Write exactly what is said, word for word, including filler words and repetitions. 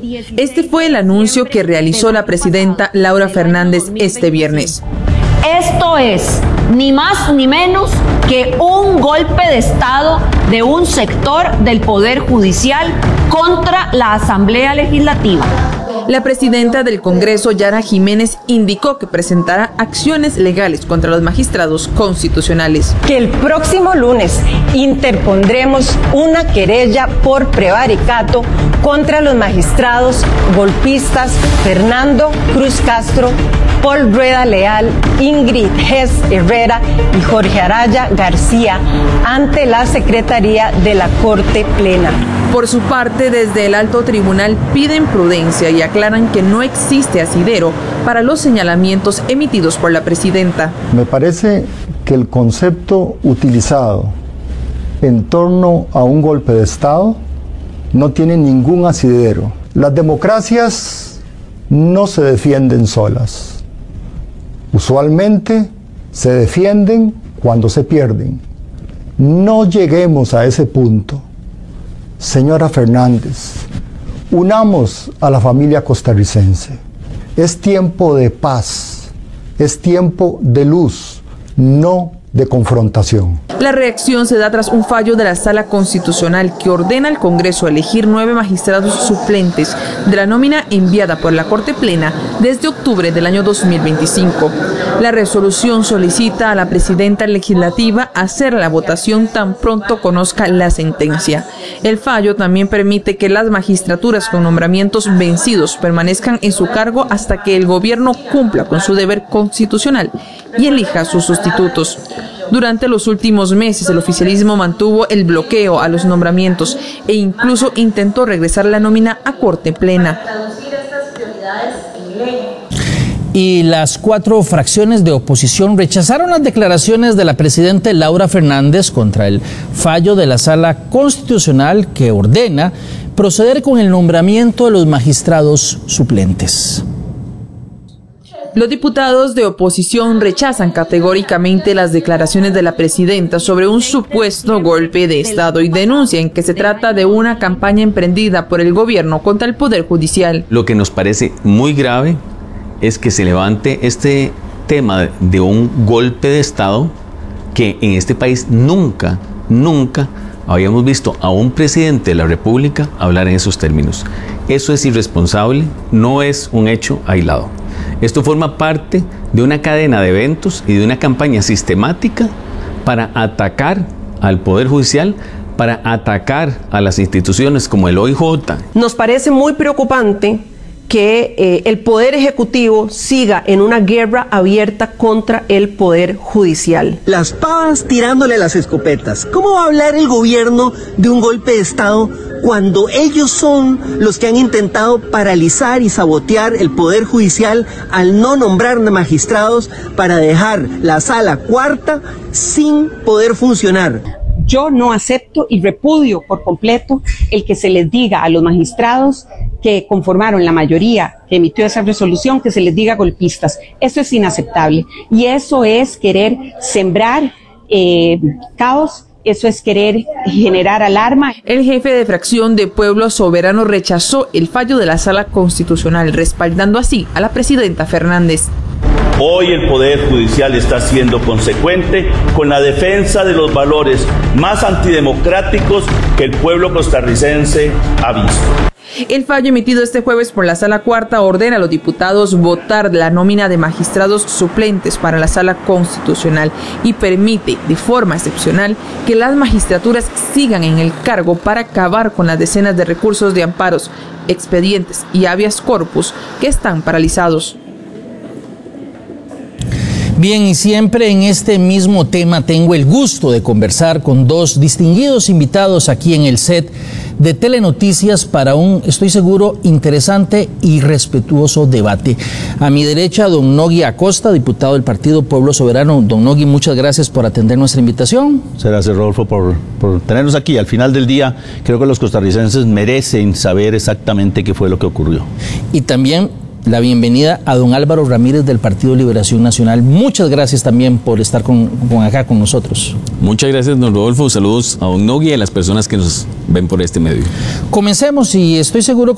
Este fue el anuncio que realizó la presidenta Laura Fernández este viernes. Esto es ni más ni menos que un golpe de Estado de un sector del Poder Judicial contra la Asamblea Legislativa. La presidenta del Congreso, Yara Jiménez, indicó que presentará acciones legales contra los magistrados constitucionales. Que el próximo lunes interpondremos una querella por prevaricato contra los magistrados golpistas Fernando Cruz Castro, Paul Rueda Leal, Ingrid Hess Herrera y Jorge Araya García ante la Secretaría de la Corte Plena. Por su parte, desde el alto tribunal piden prudencia y aclaran que no existe asidero para los señalamientos emitidos por la presidenta. Me parece que el concepto utilizado en torno a un golpe de Estado no tiene ningún asidero. Las democracias no se defienden solas. Usualmente se defienden cuando se pierden. No lleguemos a ese punto. Señora Fernández, unamos a la familia costarricense. Es tiempo de paz, es tiempo de luz, no de confrontación. La reacción se da tras un fallo de la Sala Constitucional que ordena al Congreso elegir nueve magistrados suplentes de la nómina enviada por la Corte Plena desde octubre del año dos mil veinticinco. La resolución solicita a la presidenta legislativa hacer la votación tan pronto conozca la sentencia. El fallo también permite que las magistraturas con nombramientos vencidos permanezcan en su cargo hasta que el gobierno cumpla con su deber constitucional y elija sus sustitutos. Durante los últimos meses, el oficialismo mantuvo el bloqueo a los nombramientos e incluso intentó regresar la nómina a Corte Plena. Y las cuatro fracciones de oposición rechazaron las declaraciones de la presidenta Laura Fernández contra el fallo de la Sala Constitucional que ordena proceder con el nombramiento de los magistrados suplentes. Los diputados de oposición rechazan categóricamente las declaraciones de la presidenta sobre un supuesto golpe de Estado y denuncian que se trata de una campaña emprendida por el gobierno contra el Poder Judicial. Lo que nos parece muy grave es que se levante este tema de un golpe de Estado que en este país nunca, nunca habíamos visto a un presidente de la República hablar en esos términos. Eso es irresponsable, no es un hecho aislado. Esto forma parte de una cadena de eventos y de una campaña sistemática para atacar al Poder Judicial, para atacar a las instituciones como el O I J. Nos parece muy preocupante que eh, el Poder Ejecutivo siga en una guerra abierta contra el Poder Judicial. Las pavas tirándole las escopetas. ¿Cómo va a hablar el gobierno de un golpe de Estado cuando ellos son los que han intentado paralizar y sabotear el Poder Judicial al no nombrar magistrados para dejar la Sala Cuarta sin poder funcionar? Yo no acepto y repudio por completo el que se les diga a los magistrados que conformaron la mayoría que emitió esa resolución, que se les diga golpistas. Eso es inaceptable y eso es querer sembrar eh, caos. Eso es querer generar alarma. El jefe de fracción de Pueblo Soberano rechazó el fallo de la Sala Constitucional, respaldando así a la presidenta Fernández. Hoy el Poder Judicial está siendo consecuente con la defensa de los valores más antidemocráticos que el pueblo costarricense ha visto. El fallo emitido este jueves por la Sala Cuarta ordena a los diputados votar la nómina de magistrados suplentes para la Sala Constitucional y permite, de forma excepcional, que las magistraturas sigan en el cargo para acabar con las decenas de recursos de amparos, expedientes y habeas corpus que están paralizados. Bien, y siempre en este mismo tema tengo el gusto de conversar con dos distinguidos invitados aquí en el set de Telenoticias para un, estoy seguro, interesante y respetuoso debate. A mi derecha, don Nogui Acosta, diputado del Partido Pueblo Soberano. Don Nogui, muchas gracias por atender nuestra invitación. Muchas gracias, Rodolfo, por, por tenernos aquí. Al final del día, creo que los costarricenses merecen saber exactamente qué fue lo que ocurrió. Y también la bienvenida a don Álvaro Ramírez del Partido Liberación Nacional. Muchas gracias también por estar con, con acá con nosotros. Muchas gracias, don Rodolfo. Saludos a don Nogui y a las personas que nos ven por este medio. Comencemos y estoy seguro